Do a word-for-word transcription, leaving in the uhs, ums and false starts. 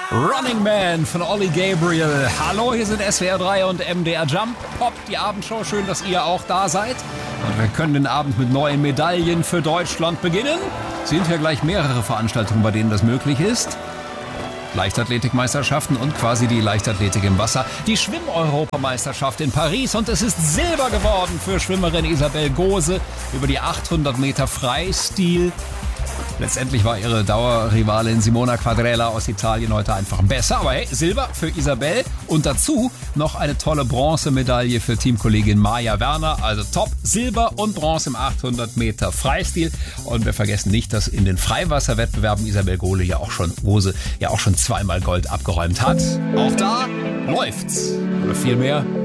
Running Man von Olli Gabriel. Hallo, hier sind S W R drei und M D R Jump Pop, die Abendshow. Schön, dass ihr auch da seid. Und wir können den Abend mit neuen Medaillen für Deutschland beginnen. Es sind ja gleich mehrere Veranstaltungen, bei denen das möglich ist. Leichtathletikmeisterschaften und quasi die Leichtathletik im Wasser. Die Schwimm-Europameisterschaft in Paris und es ist Silber geworden für Schwimmerin Isabel Gose über die achthundert Meter Freistil. Letztendlich war ihre Dauerrivalin Simona Quadrella aus Italien heute einfach besser. Aber hey, Silber für Isabel und dazu noch eine tolle Bronzemedaille für Teamkollegin Maja Werner. Also top, Silber und Bronze im achthundert Meter Freistil. Und wir vergessen nicht, dass in den Freiwasserwettbewerben Isabel Gose ja auch schon, Gose ja auch schon zweimal Gold abgeräumt hat. Auch da läuft's. Oder vielmehr